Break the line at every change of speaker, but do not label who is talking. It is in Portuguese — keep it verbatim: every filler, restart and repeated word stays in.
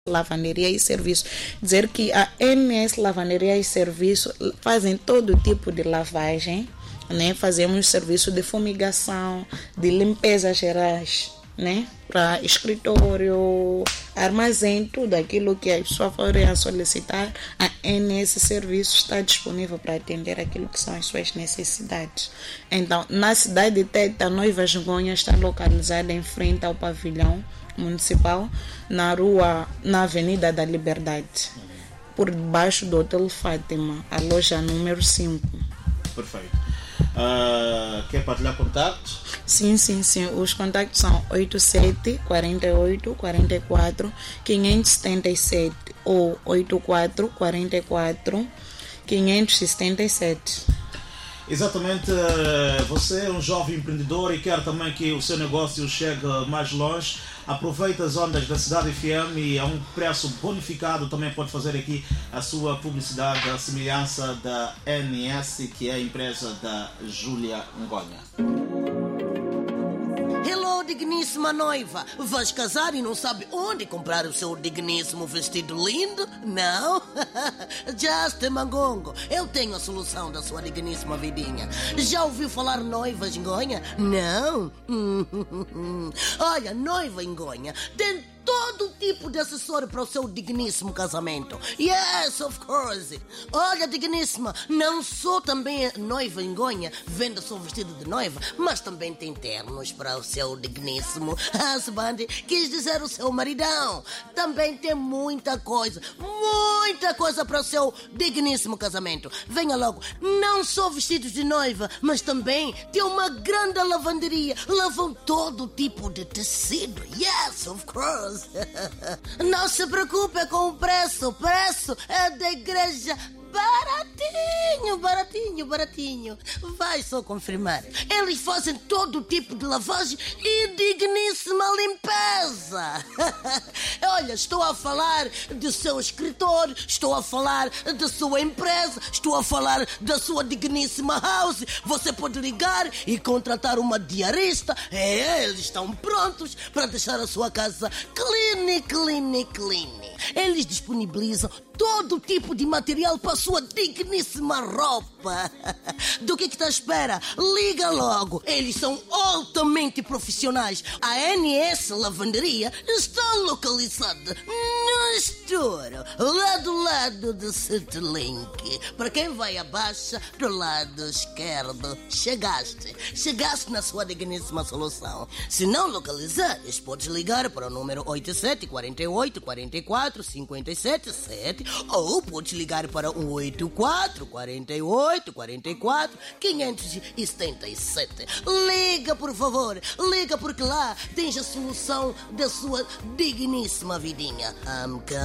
Lavanderia e serviço. Dizer que a N S Lavanderia e Serviço fazem todo tipo de lavagem, né? Fazemos serviço de fumigação, de limpeza gerais, né? Para escritório, armazém, tudo aquilo que a pessoa for a solicitar, a N S Serviço está disponível para atender aquilo que são as suas necessidades. Então, na cidade de Teta, a Noiva Gingonha está localizada em frente ao pavilhão municipal, na rua, na Avenida da Liberdade, por debaixo do Hotel Fátima, a loja número cinco.
Perfeito. Uh, quer partilhar contatos?
Sim, sim, sim. Os contatos são oitenta e sete, quarenta e oito, quarenta e quatro, quinhentos e setenta e sete ou oitenta e quatro, quarenta e quatro, quinhentos e setenta e sete.
Exatamente, você é um jovem empreendedor e quer também que o seu negócio chegue mais longe. Aproveita as ondas da Cidade F M e a um preço bonificado também pode fazer aqui a sua publicidade, a semelhança da N S, que é a empresa da Júlia Ngonha.
Hello, digníssima noiva. Vais casar e não sabe onde comprar o seu digníssimo vestido lindo? Não? Just Mangongo. Eu tenho a solução da sua digníssima vidinha. Já ouviu falar Noiva Ngonha? Não? Olha, Noiva Ngonha tem todo tipo de acessório para o seu digníssimo casamento. Yes, of course. Olha, digníssima, não sou também noiva Ngonha, vende só vestido de noiva, mas também tem ternos para o seu digníssimo husband, quis dizer o seu maridão. Também tem muita coisa, muita coisa para o seu digníssimo casamento. Venha logo, não só vestidos de noiva, mas também tem uma grande lavanderia. Lavam todo tipo de tecido. Yes, of course. Não se preocupe com o preço. O preço é da igreja. Baratinho, baratinho, baratinho. Vai só confirmar. Eles fazem todo tipo de lavagem e digníssima limpeza. Olha, estou a falar do seu escritório, estou a falar da sua empresa, estou a falar da sua digníssima house. Você pode ligar e contratar uma diarista. É, eles estão prontos para deixar a sua casa clean, clean, clean. Eles disponibilizam todo tipo de material para a sua digníssima roupa. Do que que está à espera? Liga logo. Eles são altamente profissionais. A N S Lavanderia está localizada no Estouro, lá do lado do Citilink. Para quem vai abaixo, do lado esquerdo. Chegaste. Chegaste na sua digníssima solução. Se não localizares, podes ligar para o número oitenta e sete, quarenta e oito, quarenta e quatro, cinquenta e sete, sete ou podes ligar para o oitenta e quatro, quarenta e oito, quarenta e quatro, quinhentos e setenta e sete. Liga, por favor. Liga porque lá tens a solução da sua digníssima vidinha. I'm